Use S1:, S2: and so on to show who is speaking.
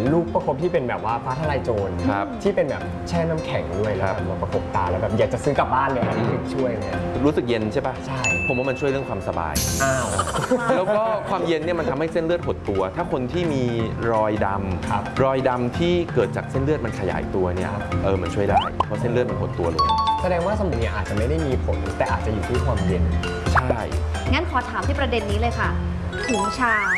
S1: ลูกประคบที่เป็นแบบว่าฟ้าทลายโจรที่เป็นแบบแช่น้ำแข็งด้วยแล้วแบบมาประคบตาแล้วแบบอยากจะซื้อกลับบ้านเลยอันนี้ถึงช่วยเลย
S2: รู้สึกเย็นใช่ปะ
S1: ใช่
S2: ผมว่ามันช่วยเรื่องความสบาย
S1: อ้าว
S2: แล้วก็ความเย็นเนี่ยมันทำให้เส้นเลือดหดตัวถ้าคนที่มีรอยดำรอยดำที่เกิดจากเส้นเลือดมันขยายตัวเนี่ยมันช่วยได้เพราะเส้นเลือดมันหดตัวลง
S1: แสดงว่าสมุนเนี่ยอาจจะไม่ได้มีผลแต่อาจจะอยู่ที่ความเย็น
S2: ใช่
S3: งั้นขอถามที่ประเด็นนี้เลยค่ะถุงชา